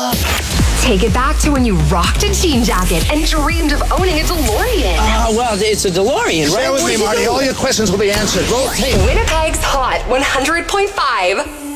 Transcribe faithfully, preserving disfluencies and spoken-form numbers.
up. Take it back to when you rocked a jean jacket and dreamed of owning a DeLorean. Ah, uh, well, it's a DeLorean, right? Stay with What me, are you Marty. doing? All your questions will be answered. Roll tape. Winnipeg's Hot one hundred point five